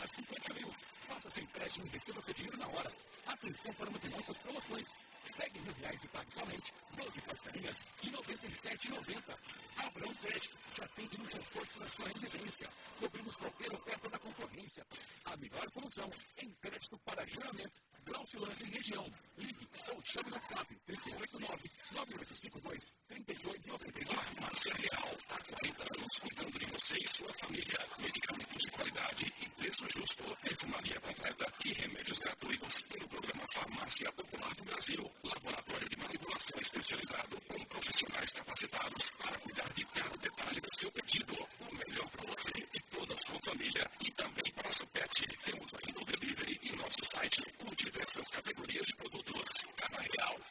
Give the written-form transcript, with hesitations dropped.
50 mil. Faça seu empréstimo e receba seu dinheiro na hora. Atenção para uma de nossas promoções. Pegue R$1.000 e pague somente 12 parcelinhas de R$ 97,90. Abra um crédito, te atende no conforto da sua residência. Cobrimos qualquer oferta da concorrência. A melhor solução em crédito para juramento. Glaucilândia e região. Ligue ou chame no WhatsApp 389-9852-3299. Farmácia Real, há 40 anos cuidando de você e sua família. Medicamentos de qualidade e preço justo. Perfumaria completa e remédios gratuitos. Pelo programa Farmácia Popular do Brasil. Laboratório de manipulação especializado com profissionais capacitados para cuidar de cada detalhe do seu pedido. O melhor para você e toda a sua família. E também para seu pet. Temos ainda o delivery em nosso site com diversas categorias de produtos.